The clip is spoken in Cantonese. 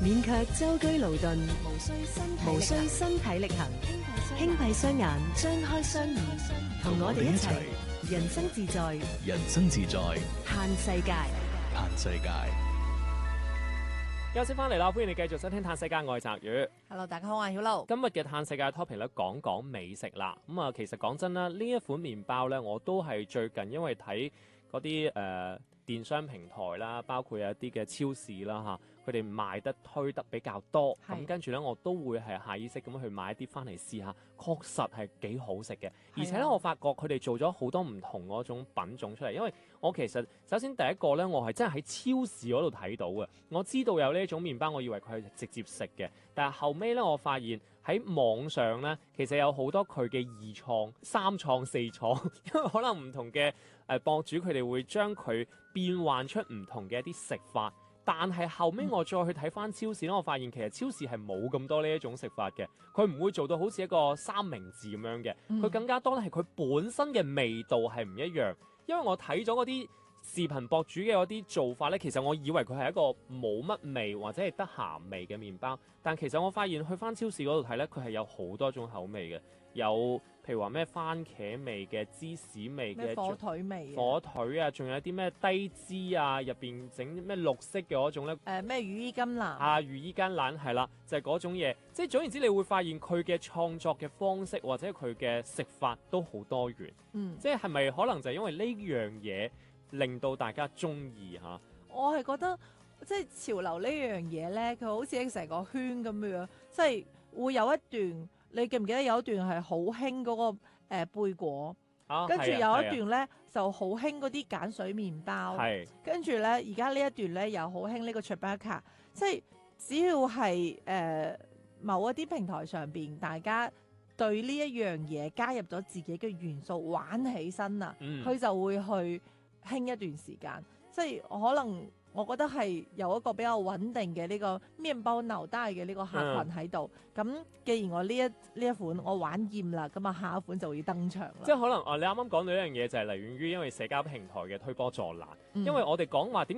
免卻舟車勞頓，無需身體力行，輕閉雙眼，張開雙耳，同我哋一齊人生自在， 人生自在， 嘆世界。 嘆世界。 休息翻嚟啦，歡迎你繼續收聽嘆世界，我係澤宇。 Hello， 大家好，我係曉露。 今日嘅嘆世界 topic 咧，講講美食啦。咁啊，其實講真啦，呢一款麵包咧，我都係最近因為睇嗰啲電商平台啦，包括有一啲嘅超市啦嚇，佢哋賣得推得比較多，咁跟住咧我都會係下意識咁去買一啲翻嚟試下，確實係幾好食嘅。而且咧我發覺佢哋做咗好多唔同嗰種品種出嚟，因為我其實首先第一個咧，我係真係喺超市嗰度睇到嘅，我知道有呢一種麵包，我以為佢係直接食嘅，但係後尾咧我發現喺網上咧，其實有好多佢嘅二創、三創、四創，因為可能唔同嘅博主佢哋會將佢變換出唔同嘅一啲食法，但係後尾我再去睇翻超市咧，我發現其實超市係冇咁多呢一種食法嘅，佢唔會做到好似一個三明治咁樣嘅，佢更加多咧係佢本身嘅味道係唔一樣，因為我睇咗嗰啲視頻博主嘅嗰啲做法咧，其實我以為佢係一個冇乜味或者係得鹹味嘅麵包，但其實我發現去翻超市嗰度睇咧，佢係有好多種口味嘅，有譬如話咩番茄味嘅、芝士味嘅、 火腿味、 火腿啊，仲有啲咩低脂啊，入邊整咩綠色嘅嗰種咧， 咩羽衣甘藍啊，羽衣甘藍係啦，就係嗰種嘢，即係總言之，你會發現佢嘅創作嘅方式或者佢嘅食法都好多元，即係咪可能就係因為呢樣嘢令到大家中意嚇？我係覺得即係潮流呢樣嘢咧，佢好似成個圈咁樣，即係會有一段，你記唔記得有一段係好興嗰個貝果，跟住有一段咧就好興嗰啲鹼水麵包，跟住咧而家呢一段咧又好興呢個 Chewbacca， 即係只要係某一啲平台上邊，大家對呢一樣嘢加入咗自己嘅元素玩起身啦，佢就會去興一段時間，即係可能我覺得係有一個比較穩定嘅呢個麵包腦袋嘅呢個客群喺度。咁既然我呢一款我玩厭啦，咁啊下一款就會登場啦。 即係可能你啱啱講到一樣嘢就係嚟源於因為社交平台嘅推波助瀾，因為我哋講話點